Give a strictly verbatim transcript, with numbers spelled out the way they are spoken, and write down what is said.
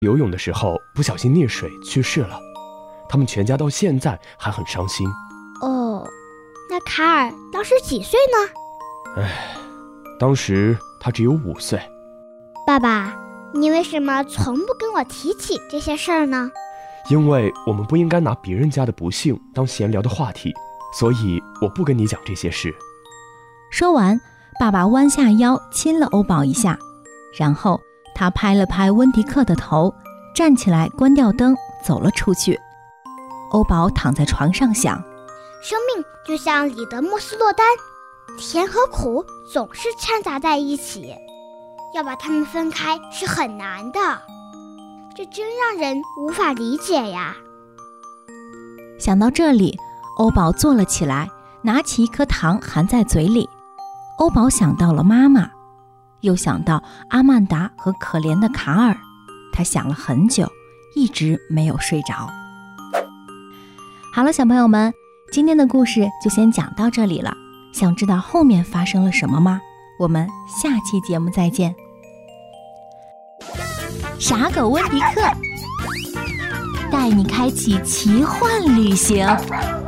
游泳的时候不小心溺水去世了，他们全家到现在还很伤心。 哦，那卡尔当时几岁呢？ 唉，当时他只有五岁。 爸爸，你为什么从不跟我提起这些事儿呢？ 因为我们不应该拿别人家的不幸当闲聊的话题，所以我不跟你讲这些事。 说完，爸爸弯下腰亲了欧宝一下，然后他拍了拍温迪克的头，站起来关掉灯走了出去。欧宝躺在床上想， 生命就像里德莫斯洛丹，甜和苦总是掺杂在一起，要把它们分开是很难的，这真让人无法理解呀。 想到这里，欧宝坐了起来，拿起一颗糖含在嘴里。欧宝想到了妈妈，又想到阿曼达和可怜的卡尔，他想了很久，一直没有睡着。好了，小朋友们，今天的故事就先讲到这里了。想知道后面发生了什么吗？我们下期节目再见。傻狗温迪克带你开启奇幻旅行。